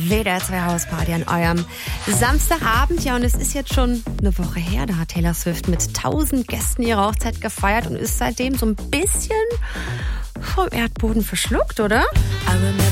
WDR2 Hausparty an eurem Samstagabend. Ja, und es ist jetzt schon eine Woche her, da hat Taylor Swift mit 1000 Gästen ihre Hochzeit gefeiert und ist seitdem so ein bisschen vom Erdboden verschluckt, oder?